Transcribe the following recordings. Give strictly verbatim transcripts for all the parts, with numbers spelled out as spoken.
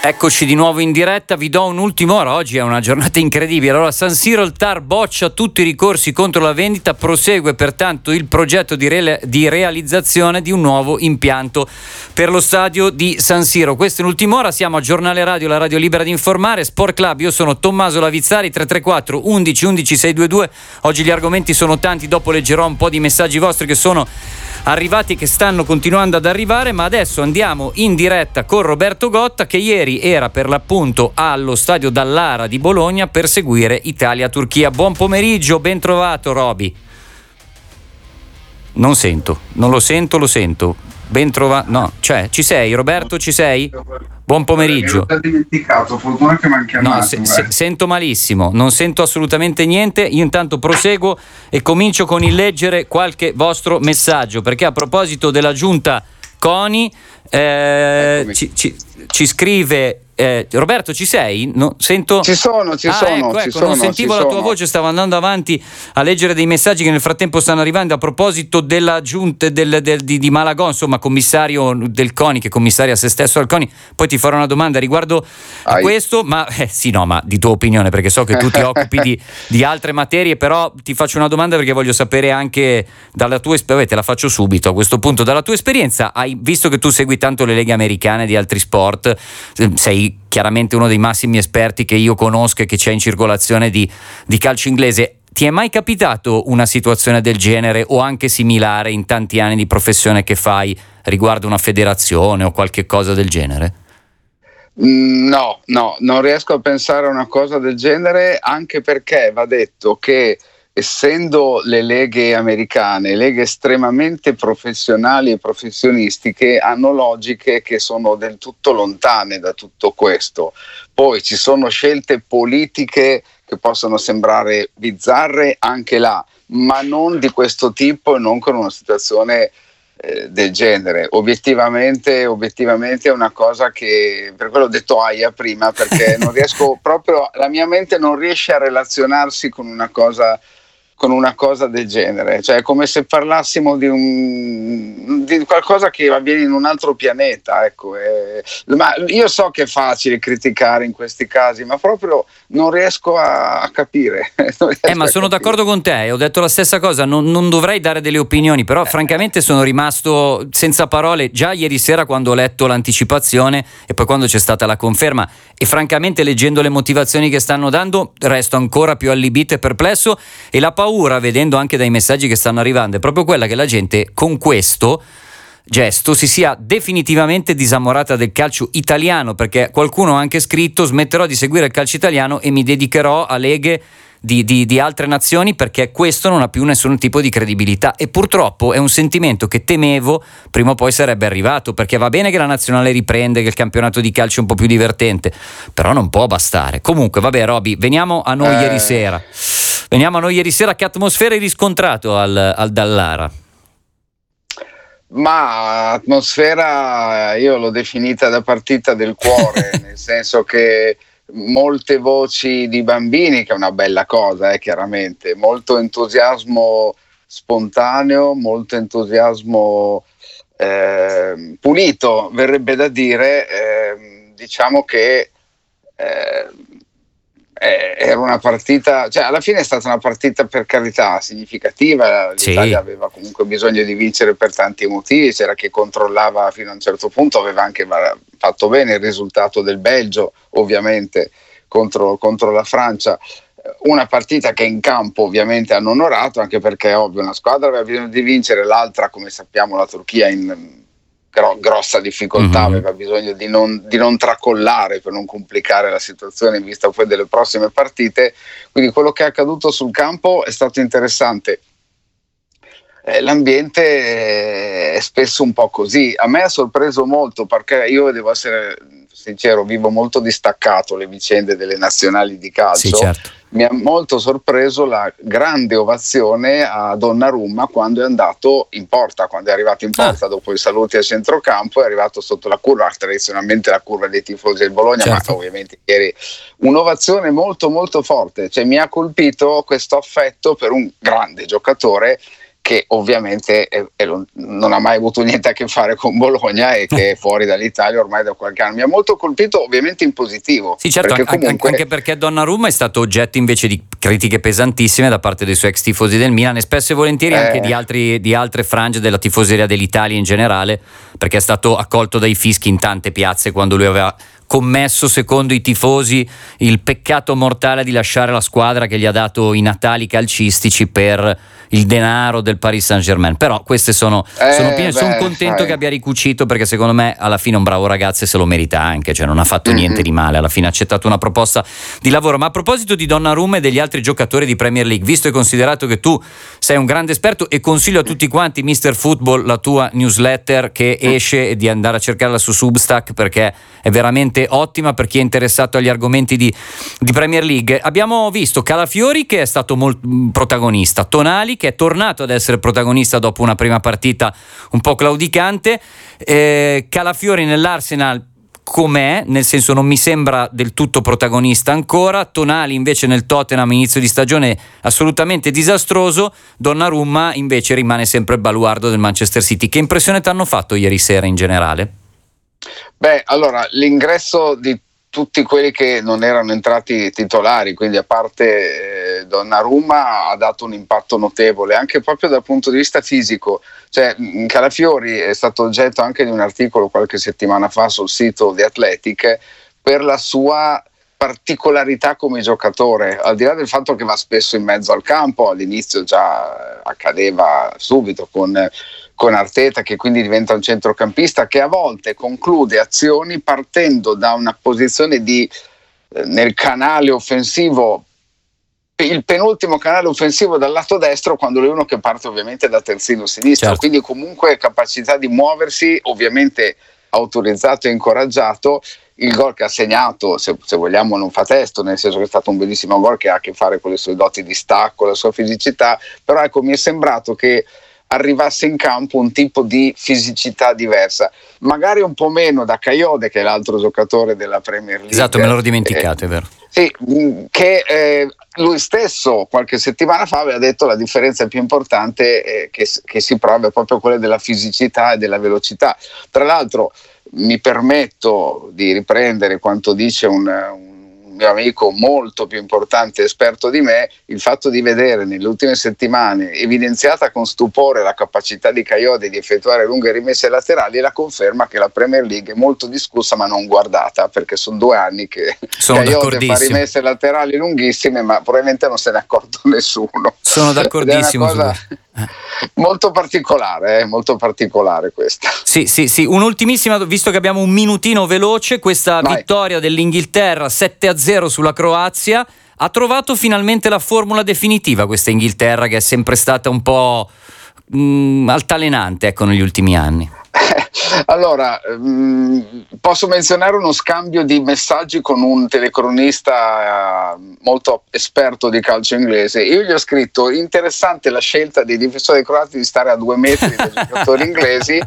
Eccoci di nuovo in diretta, vi do un'ultima ora, oggi è una giornata incredibile. Allora, San Siro, il T A R boccia tutti i ricorsi contro la vendita, prosegue pertanto il progetto di, re- di realizzazione di un nuovo impianto per lo stadio di San Siro. Questa è l'ultima ora, siamo a Giornale Radio, la radio libera di informare, Sport Club, io sono Tommaso Lavizzari, tre tre quattro undici undici sei due due. Oggi gli argomenti sono tanti, dopo leggerò un po' di messaggi vostri che sono arrivati e che stanno continuando ad arrivare, ma adesso andiamo in diretta con Roberto Gotta, che ieri era per l'appunto allo stadio Dallara di Bologna per seguire Italia-Turchia. Buon pomeriggio, ben trovato Roby. Non sento, non lo sento, lo sento. Ben trovato, no, cioè, ci sei Roberto, ci sei? Buon pomeriggio. Mi ero dimenticato, fortuna che mi hanno chiamato. No, se, se, sento malissimo, non sento assolutamente niente. Io intanto proseguo e comincio con il leggere qualche vostro messaggio, perché a proposito della giunta CONI eh, ci, ci, ci scrive eh, Roberto, ci sei? No, sento... Ci sono, ci ah, sono. Ecco, ci ecco, sono, non sentivo ci la tua sono. voce, stavo andando avanti a leggere dei messaggi che nel frattempo stanno arrivando a proposito della giunta del, del, di, di Malagò, insomma commissario del CONI, che commissaria se stesso al CONI. Poi ti farò una domanda riguardo a Ai. questo, ma eh, sì, no, ma di tua opinione, perché so che tu ti occupi di, di altre materie, però ti faccio una domanda perché voglio sapere anche dalla tua esperienza, te la faccio subito a questo punto, dalla tua esperienza, hai visto che tu segui tanto le leghe americane di altri sport, sei chiaramente uno dei massimi esperti che io conosco e che c'è in circolazione di, di calcio inglese. Ti è mai capitato una situazione del genere o anche similare in tanti anni di professione che fai riguardo una federazione o qualche cosa del genere? No, no, non riesco a pensare a una cosa del genere, anche perché va detto che essendo le leghe americane leghe estremamente professionali e professionistiche, hanno logiche che sono del tutto lontane da tutto questo. Poi ci sono scelte politiche che possono sembrare bizzarre anche là, ma non di questo tipo e non con una situazione eh, del genere. Obiettivamente, obiettivamente è una cosa che, per quello ho detto aia prima, perché non riesco proprio, la mia mente non riesce a relazionarsi con una cosa con una cosa del genere, cioè è come se parlassimo di un di qualcosa che avviene in un altro pianeta, ecco. E, ma io so che è facile criticare in questi casi, ma proprio non riesco a, a capire. Non riesco Eh, ma a sono capire. d'accordo con te, ho detto la stessa cosa, non, non dovrei dare delle opinioni, però eh. francamente sono rimasto senza parole già ieri sera quando ho letto l'anticipazione e poi quando c'è stata la conferma, e francamente leggendo le motivazioni che stanno dando resto ancora più allibito e perplesso, e la paura, vedendo anche dai messaggi che stanno arrivando, è proprio quella che la gente con questo gesto si sia definitivamente disamorata del calcio italiano, perché qualcuno ha anche scritto: smetterò di seguire il calcio italiano e mi dedicherò a leghe di, di, di altre nazioni, perché questo non ha più nessun tipo di credibilità. E purtroppo è un sentimento che temevo prima o poi sarebbe arrivato, perché va bene che la nazionale riprende, che il campionato di calcio è un po' più divertente, però non può bastare. Comunque vabbè Roby, veniamo a noi eh. ieri sera veniamo a noi ieri sera che atmosfera hai riscontrato al, al Dallara? Ma atmosfera io l'ho definita da partita del cuore, nel senso che molte voci di bambini, che è una bella cosa, eh, chiaramente, molto entusiasmo spontaneo, molto entusiasmo eh, pulito, verrebbe da dire, eh, diciamo che eh, era una partita, cioè alla fine è stata una partita, per carità, significativa. L'Italia sì. aveva comunque bisogno di vincere per tanti motivi, c'era chi controllava fino a un certo punto, aveva anche fatto bene il risultato del Belgio ovviamente contro, contro la Francia, una partita che in campo ovviamente hanno onorato, anche perché è ovvio, una squadra aveva bisogno di vincere, l'altra, come sappiamo, la Turchia in Gro- grossa difficoltà, mm-hmm. aveva bisogno di non, di non tracollare per non complicare la situazione in vista poi delle prossime partite. Quindi quello che è accaduto sul campo è stato interessante. Eh, l'ambiente è spesso un po' così. A me ha sorpreso molto, perché io devo essere sincero, vivo molto distaccato le vicende delle nazionali di calcio. Sì, certo. Mi ha molto sorpreso la grande ovazione a Donnarumma quando è andato in porta, quando è arrivato in porta ah. dopo i saluti al centrocampo, è arrivato sotto la curva, tradizionalmente la curva dei tifosi del Bologna, certo. ma ovviamente ieri un'ovazione molto molto forte. Cioè, mi ha colpito questo affetto per un grande giocatore che ovviamente è, è, non ha mai avuto niente a che fare con Bologna e che è fuori dall'Italia ormai da qualche anno. Mi ha molto colpito, ovviamente in positivo. Sì, certo, perché comunque... anche perché Donnarumma è stato oggetto invece di critiche pesantissime da parte dei suoi ex tifosi del Milan e spesso e volentieri eh. anche di, altri, di altre frange della tifoseria dell'Italia in generale, perché è stato accolto dai fischi in tante piazze quando lui aveva commesso, secondo i tifosi, il peccato mortale di lasciare la squadra che gli ha dato i natali calcistici per il denaro del Paris Saint-Germain. Però queste sono, eh, sono opinioni. Sono contento sai. che abbia ricucito, perché secondo me alla fine un bravo ragazzo e se lo merita anche, cioè non ha fatto mm-hmm. niente di male, alla fine ha accettato una proposta di lavoro. Ma a proposito di Donnarumma e degli altri giocatori di Premier League, visto e considerato che tu sei un grande esperto, e consiglio a tutti quanti mister Football, la tua newsletter che esce, e di andare a cercarla su Substack, perché è veramente ottima per chi è interessato agli argomenti di, di Premier League. Abbiamo visto Calafiori che è stato molto protagonista, Tonali che è tornato ad essere protagonista dopo una prima partita un po' claudicante, eh, Calafiori nell'Arsenal com'è, nel senso non mi sembra del tutto protagonista ancora, Tonali invece nel Tottenham inizio di stagione assolutamente disastroso, Donnarumma invece rimane sempre il baluardo del Manchester City. Che impressione ti hanno fatto ieri sera in generale? Beh, allora, l'ingresso di tutti quelli che non erano entrati titolari, quindi a parte eh, Donnarumma, ha dato un impatto notevole, anche proprio dal punto di vista fisico. Cioè, Calafiori è stato oggetto anche di un articolo qualche settimana fa sul sito The Athletic per la sua particolarità come giocatore, al di là del fatto che va spesso in mezzo al campo, all'inizio già accadeva subito con con Arteta, che quindi diventa un centrocampista che a volte conclude azioni partendo da una posizione di eh, nel canale offensivo, il penultimo canale offensivo dal lato destro, quando lui è uno che parte ovviamente da terzino sinistro, certo. Quindi comunque capacità di muoversi, ovviamente autorizzato e incoraggiato. Il gol che ha segnato, se, se vogliamo, non fa testo, nel senso che è stato un bellissimo gol che ha a che fare con le sue doti di stacco, la sua fisicità, però ecco, mi è sembrato che arrivasse in campo un tipo di fisicità diversa, magari un po' meno da Kayode, che è l'altro giocatore della Premier League. Esatto, me l'ho dimenticato, eh, è vero. Sì, che eh, lui stesso qualche settimana fa aveva detto la differenza più importante eh, che, che si prova è proprio quella della fisicità e della velocità. Tra l'altro mi permetto di riprendere quanto dice un, un mio amico molto più importante e esperto di me, il fatto di vedere nelle ultime settimane evidenziata con stupore la capacità di Kayode di effettuare lunghe rimesse laterali, e la conferma che la Premier League è molto discussa ma non guardata, perché sono due anni che sono Kayode fa rimesse laterali lunghissime, ma probabilmente non se ne è accorto nessuno. Sono d'accordissimo. È una cosa molto particolare, eh, molto particolare questa. Sì, sì, sì. Un'ultimissima, visto che abbiamo un minutino veloce, questa Vai. vittoria dell'Inghilterra sette a zero sulla Croazia ha trovato finalmente la formula definitiva, questa Inghilterra che è sempre stata un po' mh, altalenante, ecco, negli ultimi anni. Allora, mh, posso menzionare uno scambio di messaggi con un telecronista uh, molto esperto di calcio inglese. Io gli ho scritto: interessante la scelta dei difensori croati di stare a due metri dai giocatori inglesi,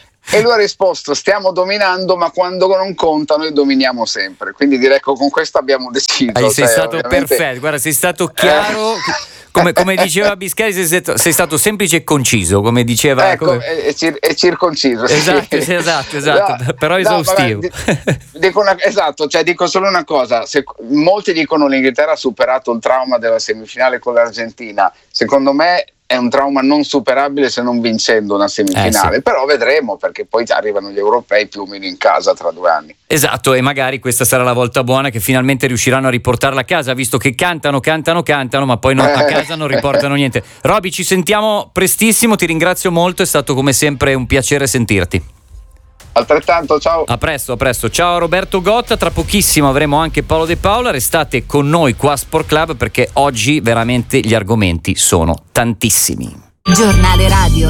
e lui ha risposto: stiamo dominando, ma quando non conta noi dominiamo sempre. Quindi direi che con questo abbiamo deciso. Hai, sei cioè, stato ovviamente... perfetto, guarda, sei stato chiaro. Eh. Come, come diceva Biscari, sei stato, sei stato semplice e conciso, come diceva. Ecco, come... è, cir- è circonciso. Esatto, sì. esatto, esatto, no, però esaustivo. No, vabbè, dico una, esatto, cioè dico solo una cosa: se, molti dicono l'Inghilterra ha superato il trauma della semifinale con l'Argentina. Secondo me è un trauma non superabile se non vincendo una semifinale, eh sì. Però vedremo, perché poi arrivano gli europei più o meno in casa tra due anni. Esatto, e magari questa sarà la volta buona che finalmente riusciranno a riportarla a casa, visto che cantano, cantano, cantano, ma poi non, a casa non riportano niente. Roby, ci sentiamo prestissimo, ti ringrazio molto, è stato come sempre un piacere sentirti. Altrettanto, ciao. A presto, a presto. Ciao Roberto Gotta, tra pochissimo avremo anche Paolo De Paola, restate con noi qua a Sport Club perché oggi veramente gli argomenti sono tantissimi. Giornale radio.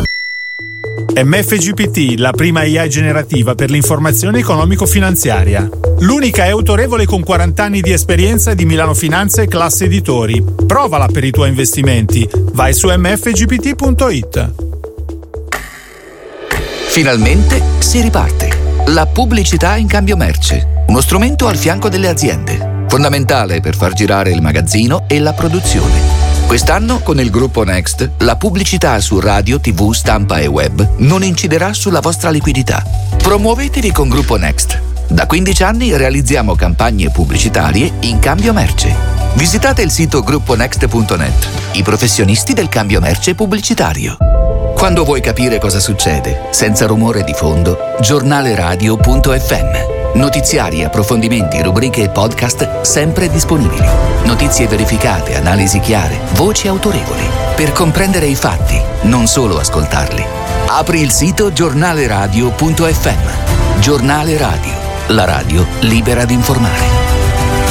M F G P T, la prima I A generativa per l'informazione economico-finanziaria. L'unica è autorevole con quaranta anni di esperienza di Milano Finanza e Classe Editori. Provala per i tuoi investimenti. Vai su m f g p t punto i t. Finalmente si riparte. La pubblicità in cambio merce. Uno strumento al fianco delle aziende. Fondamentale per far girare il magazzino e la produzione. Quest'anno, con il gruppo Next, la pubblicità su radio, tivù, stampa e web non inciderà sulla vostra liquidità. Promuovetevi con Gruppo Next. Da quindici anni realizziamo campagne pubblicitarie in cambio merce. Visitate il sito gruppo next punto net, i professionisti del cambio merce pubblicitario. Quando vuoi capire cosa succede, senza rumore di fondo, giornale radio punto effe emme. Notiziari, approfondimenti, rubriche e podcast sempre disponibili. Notizie verificate, analisi chiare, voci autorevoli. Per comprendere i fatti, non solo ascoltarli. Apri il sito giornale radio punto effe emme. Giornale Radio, la radio libera di informare.